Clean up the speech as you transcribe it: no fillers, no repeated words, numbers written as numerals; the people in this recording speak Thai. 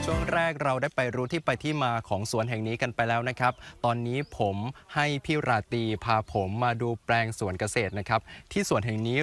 ช่วงแรกเราได้ไปรู้ที่ไปที่มาของสวนแห่งนี้กันไปแล้วนะครับตอนนี้ผมให้พี่ราตรีพาผมมาดูแปลงสวนเกษตรนะครับที่สวนแห่งนี้